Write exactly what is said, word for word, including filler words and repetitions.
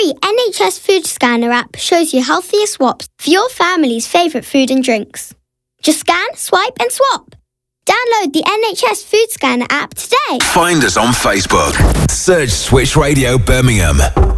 free N H S Food Scanner app shows you healthier swaps for your family's favourite food and drinks. Just scan, swipe and swap. Download the N H S Food Scanner app today. Find us on Facebook. Search Switch Radio Birmingham.